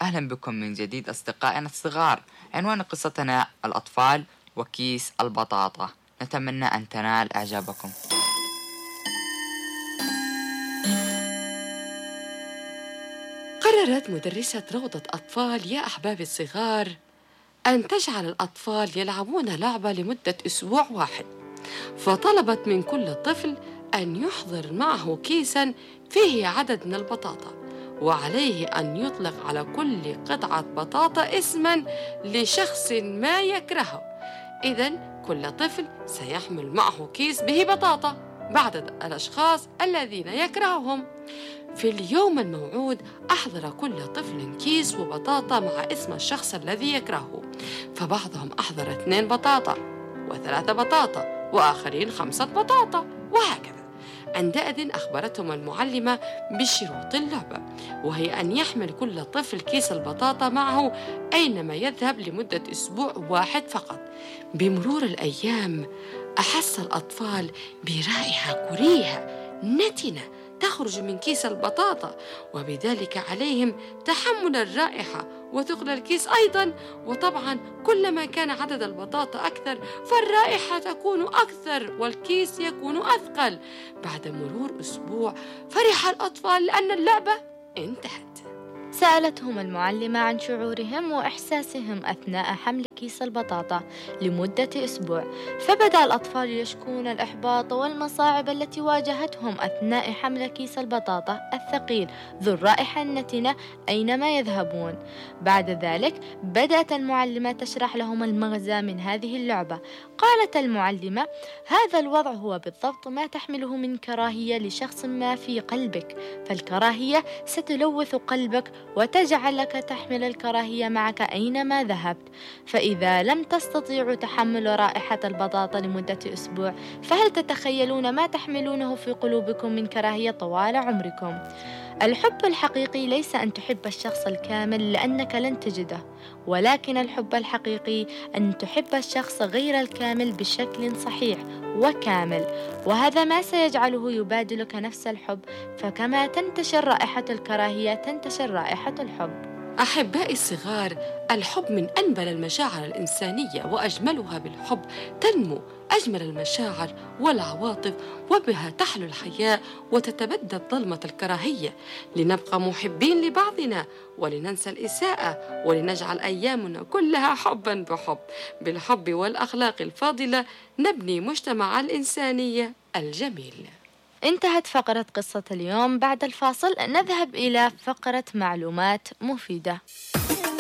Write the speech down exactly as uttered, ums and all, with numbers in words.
أهلا بكم من جديد أصدقائنا الصغار. عنوان قصتنا الأطفال وكيس البطاطا. نتمنى أن تنال إعجابكم. قررت مدرسة روضة أطفال يا أحبابي الصغار أن تجعل الأطفال يلعبون لعبة لمدة أسبوع واحد، فطلبت من كل طفل أن يحضر معه كيساً فيه عدد من البطاطا، وعليه أن يطلق على كل قطعة بطاطا اسماً لشخص ما يكرهه. إذن كل طفل سيحمل معه كيس به بطاطا بعدد الأشخاص الذين يكرههم. في اليوم الموعود أحضر كل طفل كيس وبطاطا مع اسم الشخص الذي يكرهه، فبعضهم أحضر اثنين بطاطا وثلاثة بطاطا وآخرين خمسة بطاطا وهكذا. عندئذ أخبرتهم المعلمة بشروط اللعبة، وهي أن يحمل كل طفل كيس البطاطا معه أينما يذهب لمدة أسبوع واحد فقط. بمرور الأيام أحس الأطفال برائحة كريهة نتنة تخرج من كيس البطاطا، وبذلك عليهم تحمل الرائحة وثقل الكيس أيضا، وطبعا كلما كان عدد البطاطا أكثر فالرائحة تكون أكثر والكيس يكون أثقل. بعد مرور أسبوع فرح الأطفال لأن اللعبة انتهت. سألتهم المعلمة عن شعورهم وإحساسهم أثناء حمل كيس البطاطا لمدة أسبوع، فبدأ الأطفال يشكون الإحباط والمصاعب التي واجهتهم أثناء حمل كيس البطاطا الثقيل ذو الرائحة النتنة أينما يذهبون. بعد ذلك بدأت المعلمة تشرح لهم المغزى من هذه اللعبة. قالت المعلمة: هذا الوضع هو بالضبط ما تحمله من كراهية لشخص ما في قلبك، فالكراهية ستلوث قلبك وتجعلك تحمل الكراهية معك أينما ذهبت. فإذا لم تستطيعوا تحمل رائحة البطاطا لمدة أسبوع، فهل تتخيلون ما تحملونه في قلوبكم من كراهية طوال عمركم؟ الحب الحقيقي ليس أن تحب الشخص الكامل لأنك لن تجده، ولكن الحب الحقيقي أن تحب الشخص غير الكامل بشكل صحيح وكامل، وهذا ما سيجعله يبادلك نفس الحب، فكما تنتشر رائحة الكراهية تنتشر رائحة الحب. أحبائي الصغار، الحب من أنبل المشاعر الإنسانية وأجملها. بالحب تنمو أجمل المشاعر والعواطف، وبها تحلو الحياة وتتبدد ظلمة الكراهية، لنبقى محبين لبعضنا ولننسى الإساءة ولنجعل أيامنا كلها حبا بحب. بالحب والأخلاق الفاضلة نبني مجتمع الإنسانية الجميل. انتهت فقرة قصة اليوم. بعد الفاصل نذهب إلى فقرة معلومات مفيدة.